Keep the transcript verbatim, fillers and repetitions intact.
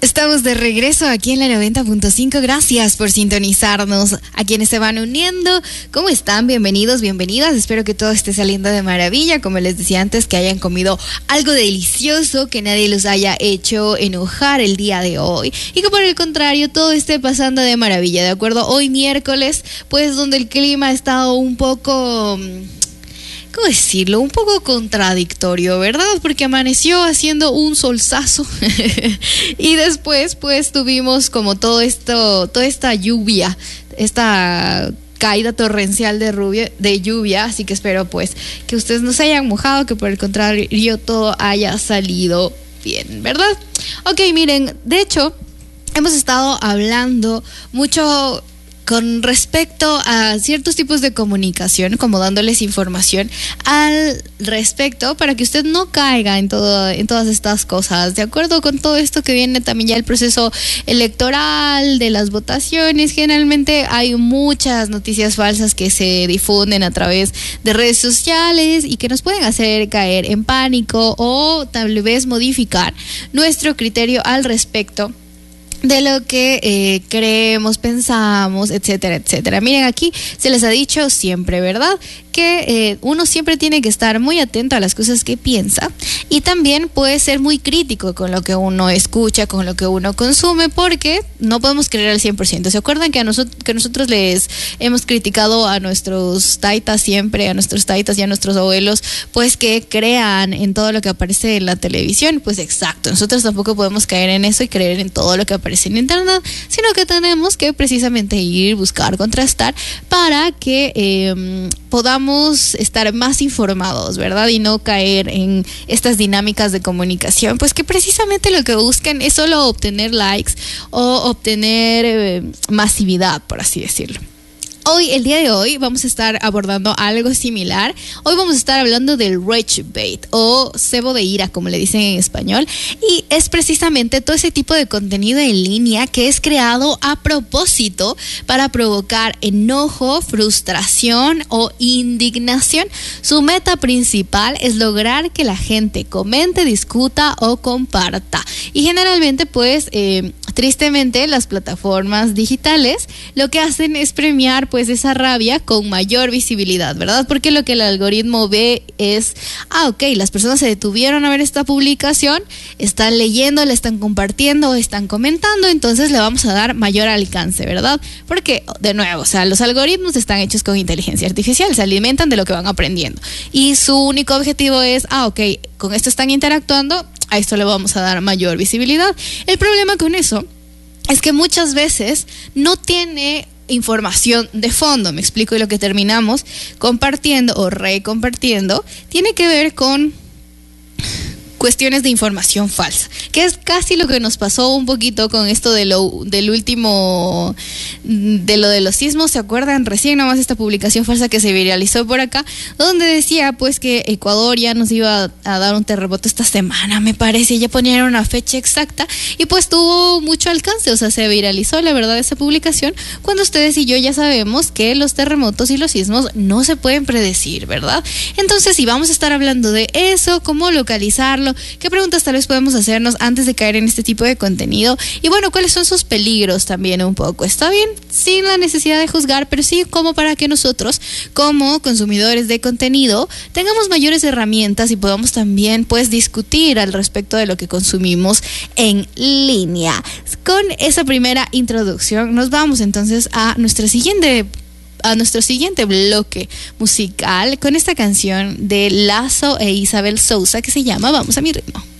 Estamos de regreso aquí en la noventa punto cinco. Gracias por sintonizarnos. A quienes se van uniendo, ¿cómo están? Bienvenidos, bienvenidas. Espero que todo esté saliendo de maravilla. Como les decía antes, que hayan comido algo delicioso, que nadie los haya hecho enojar el día de hoy y que por el contrario todo esté pasando de maravilla, ¿de acuerdo? Hoy miércoles, pues donde el clima ha estado un poco... ¿cómo decirlo? Un poco contradictorio, ¿verdad? Porque amaneció haciendo un solzazo y después pues tuvimos como todo esto, toda esta lluvia, esta caída torrencial de, rubia, de lluvia, así que espero pues que ustedes no se hayan mojado, que por el contrario todo haya salido bien, ¿verdad? Ok, miren, de hecho hemos estado hablando mucho con respecto a ciertos tipos de comunicación, como dándoles información al respecto para que usted no caiga en todo, en todas estas cosas, de acuerdo con todo esto que viene también ya el proceso electoral, de las votaciones. Generalmente hay muchas noticias falsas que se difunden a través de redes sociales y que nos pueden hacer caer en pánico o tal vez modificar nuestro criterio al respecto de lo que eh, creemos, pensamos, etcétera, etcétera. Miren, aquí se les ha dicho siempre, ¿verdad?, que eh, uno siempre tiene que estar muy atento a las cosas que piensa y también puede ser muy crítico con lo que uno escucha, con lo que uno consume, porque no podemos creer al cien por ciento. ¿Se acuerdan que, a nosotros, que nosotros les hemos criticado a nuestros taitas siempre, a nuestros taitas y a nuestros abuelos, pues que crean en todo lo que aparece en la televisión? Pues exacto, nosotros tampoco podemos caer en eso y creer en todo lo que aparece en internet, sino que tenemos que precisamente ir, buscar, contrastar para que eh, podamos estar más informados, ¿verdad? Y no caer en estas dinámicas de comunicación, pues que precisamente lo que buscan es solo obtener likes o obtener eh, masividad, por así decirlo. Hoy, el día de hoy, vamos a estar abordando algo similar. Hoy vamos a estar hablando del rage bait o cebo de ira, como le dicen en español. Y es precisamente todo ese tipo de contenido en línea que es creado a propósito para provocar enojo, frustración o indignación. Su meta principal es lograr que la gente comente, discuta o comparta. Y generalmente, pues, eh, tristemente, las plataformas digitales lo que hacen es premiar pues esa rabia con mayor visibilidad, ¿verdad? Porque lo que el algoritmo ve es, ah, ok, las personas se detuvieron a ver esta publicación, están leyendo, la están compartiendo o están comentando, entonces le vamos a dar mayor alcance, ¿verdad? Porque, de nuevo, o sea, los algoritmos están hechos con inteligencia artificial, se alimentan de lo que van aprendiendo y su único objetivo es, ah, ok, con esto están interactuando, a esto le vamos a dar mayor visibilidad. El problema con eso es que muchas veces no tiene información de fondo, me explico, y lo que terminamos compartiendo o recompartiendo tiene que ver con cuestiones de información falsa, que es casi lo que nos pasó un poquito con esto de lo del último, de lo de los sismos. ¿Se acuerdan? Recién nomás esta publicación falsa que se viralizó por acá, donde decía pues que Ecuador ya nos iba a dar un terremoto esta semana, me parece, ya ponían una fecha exacta y pues tuvo mucho alcance, o sea, se viralizó la verdad esa publicación, cuando ustedes y yo ya sabemos que los terremotos y los sismos no se pueden predecir, ¿verdad? Entonces, si vamos a estar hablando de eso, cómo localizarlo, qué preguntas tal vez podemos hacernos antes de caer en este tipo de contenido y bueno, cuáles son sus peligros también un poco. Está bien, sin la necesidad de juzgar, pero sí como para que nosotros como consumidores de contenido tengamos mayores herramientas y podamos también pues discutir al respecto de lo que consumimos en línea. Con esa primera introducción nos vamos entonces a nuestra siguiente a nuestro siguiente bloque musical con esta canción de Lazo e Isabel Sousa que se llama Vamos a mi ritmo.